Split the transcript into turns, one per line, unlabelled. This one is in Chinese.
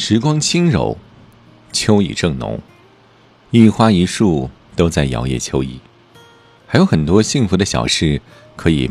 时光轻柔，秋意正浓，一花一树都在摇曳秋意，还有很多幸福的小事可以